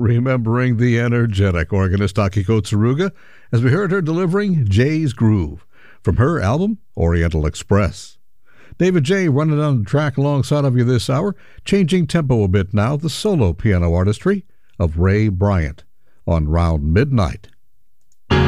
remembering the energetic organist Akiko Tsuruga as we heard her delivering Jay's Groove from her album Oriental Express. David Jay running on the track alongside of you this hour, changing tempo a bit now, the solo piano artistry of Ray Bryant on Round Midnight.